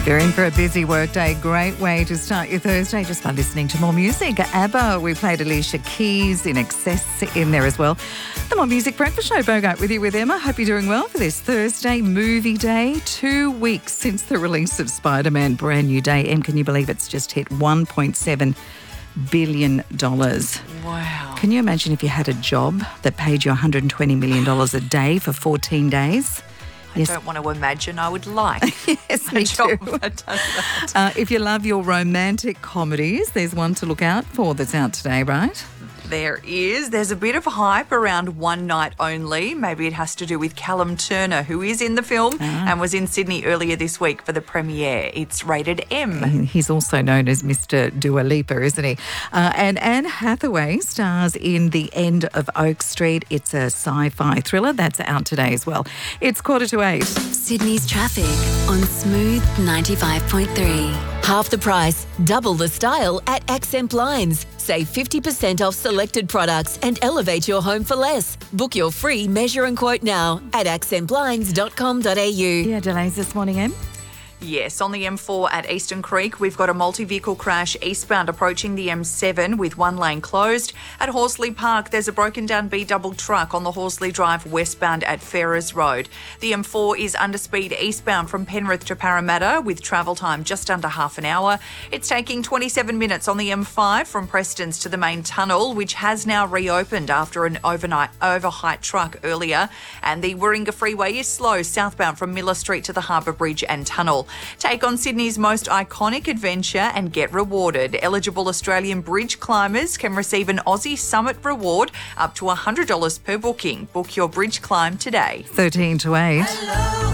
You're in for a busy workday. Great way to start your Thursday just by listening to more music. ABBA, we played Alicia Keys, In Excess in there as well. The More Music Breakfast Show, Bogart with you with Emma. Hope you're doing well for this Thursday movie day. 2 weeks since the release of Spider-Man Brand New Day. Em, can you believe it's just hit $1.7 billion? Wow. Can you imagine if you had a job that paid you $120 million a day for 14 days? I don't want to imagine. I would like Yes, a me job too. that does that. If you love your romantic comedies, there's one to look out for that's out today, right? There is. There's a bit of hype around One Night Only. Maybe it has to do with Callum Turner, who is in the film and was in Sydney earlier this week for the premiere. It's rated M. He's also known as Mr. Dua Lipa, isn't he? And Anne Hathaway stars in The End of Oak Street. It's a sci-fi thriller that's out today as well. It's 7:45. Sydney's traffic on Smooth 95.3. Half the price, double the style at Accent Blinds. Save 50% off selected products and elevate your home for less. Book your free measure and quote now at accentblinds.com.au. Yeah, delays this morning, Em? Yes, on the M4 at Eastern Creek, we've got a multi-vehicle crash eastbound approaching the M7 with one lane closed. At Horsley Park, there's a broken down B-double truck on the Horsley Drive westbound at Ferrers Road. The M4 is under speed eastbound from Penrith to Parramatta with travel time just under half an hour. It's taking 27 minutes on the M5 from Prestons to the main tunnel, which has now reopened after an overheight truck earlier. And the Warringah Freeway is slow southbound from Miller Street to the Harbour Bridge and tunnel. Take on Sydney's most iconic adventure and get rewarded. Eligible Australian bridge climbers can receive an Aussie Summit reward up to $100 per booking. Book your bridge climb today. 7:13. Hello.